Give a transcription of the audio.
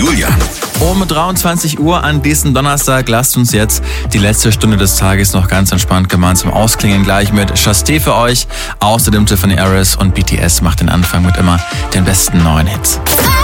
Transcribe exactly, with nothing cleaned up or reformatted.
Julian. Um dreiundzwanzig Uhr an diesem Donnerstag lasst uns jetzt die letzte Stunde des Tages noch ganz entspannt gemeinsam ausklingen. Gleich mit Chastee für euch. Außerdem Tiffany Harris und B T S macht den Anfang mit immer den besten neuen Hits.